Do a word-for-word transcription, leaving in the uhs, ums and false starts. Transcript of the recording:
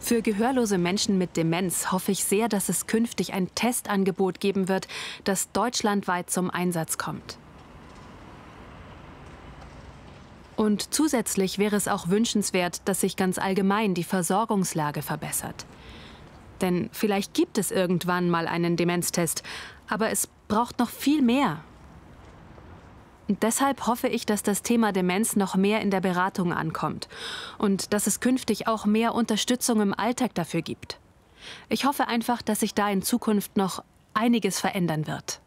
Für gehörlose Menschen mit Demenz hoffe ich sehr, dass es künftig ein Testangebot geben wird, das deutschlandweit zum Einsatz kommt. Und zusätzlich wäre es auch wünschenswert, dass sich ganz allgemein die Versorgungslage verbessert. Denn vielleicht gibt es irgendwann mal einen Demenztest, aber es braucht noch viel mehr. Und deshalb hoffe ich, dass das Thema Demenz noch mehr in der Beratung ankommt und dass es künftig auch mehr Unterstützung im Alltag dafür gibt. Ich hoffe einfach, dass sich da in Zukunft noch einiges verändern wird.